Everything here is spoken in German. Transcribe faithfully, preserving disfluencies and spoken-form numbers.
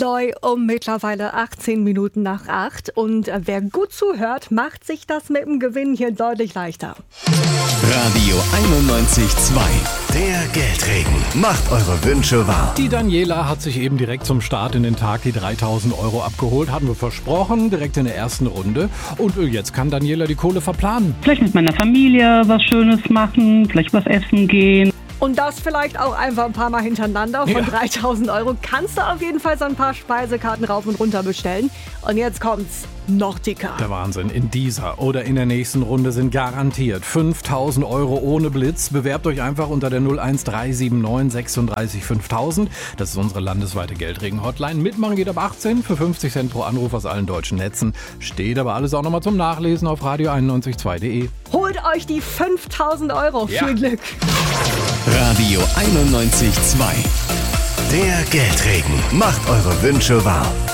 Loi um mittlerweile achtzehn Minuten nach acht. Und äh, wer gut zuhört, macht sich das mit dem Gewinn hier deutlich leichter. Radio einundneunzig Komma zwei. Der Geldregen macht eure Wünsche wahr. Die Daniela hat sich eben direkt zum Start in den Tag die dreitausend Euro abgeholt. Hatten wir versprochen, direkt in der ersten Runde. Und jetzt kann Daniela die Kohle verplanen. Vielleicht mit meiner Familie was Schönes machen, vielleicht was essen gehen. Und das vielleicht auch einfach ein paar Mal hintereinander. Von ja. dreitausend Euro kannst du auf jeden Fall so ein paar Speisekarten rauf und runter bestellen. Und jetzt kommt's noch dicker. Der Wahnsinn. In dieser oder in der nächsten Runde sind garantiert fünftausend Euro ohne Blitz. Bewerbt euch einfach unter der null eins drei sieben neun sechsunddreißig fünftausend. Das ist unsere landesweite Geldregen-Hotline. Mitmachen geht ab achtzehn für fünfzig Cent pro Anruf aus allen deutschen Netzen. Steht aber alles auch nochmal zum Nachlesen auf radio einundneunzig Komma zwei punkt de. Holt euch die fünftausend Euro. Ja. Viel Glück. Radio einundneunzig Komma zwei. Der Geldregen macht eure Wünsche wahr.